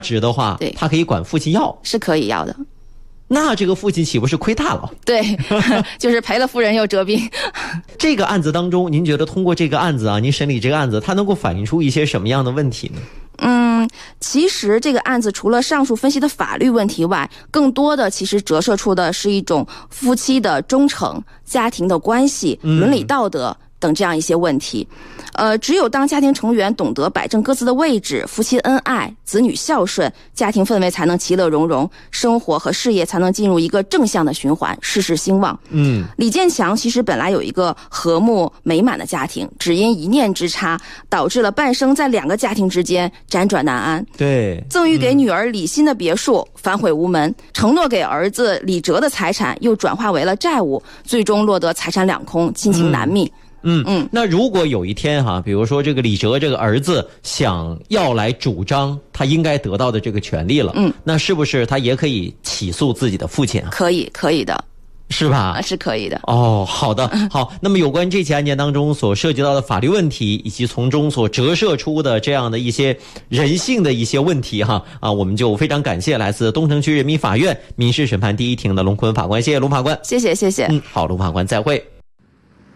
值的话， 对， 他可以管父亲要， 是可以要的。 那这个父亲岂不是亏大了？ 对，就是赔了夫人又折兵。 这个案子当中，您觉得通过这个案子啊，您审理这个案子，它能够反映出一些什么样的问题呢？ 其实这个案子除了上述分析的法律问题外，更多的其实折射出的是一种夫妻的忠诚、家庭的关系、伦理道德等这样一些问题。只有当家庭成员懂得摆正各自的位置，夫妻恩爱，子女孝顺，家庭氛围才能其乐融融，生活和事业才能进入一个正向的循环，事事兴旺。李建强其实本来有一个和睦美满的家庭，只因一念之差，导致了半生在2个家庭之间辗转难安。 对， 赠予给女儿李欣的别墅反悔无门，承诺给儿子李哲的财产又转化为了债务，最终落得财产两空，亲情难觅。 那如果有一天比如说这个李哲这个儿子想要来主张他应该得到的这个权利了，那是不是他也可以起诉自己的父亲啊？ 可以的， 是吧？ 是可以的。 哦，好的，好。那么有关这起案件当中所涉及到的法律问题，以及从中所折射出的这样的一些人性的一些问题我们就非常感谢来自东城区人民法院民事审判第1庭的龙坤法官，谢谢龙法官。 谢谢。 好，龙法官再会。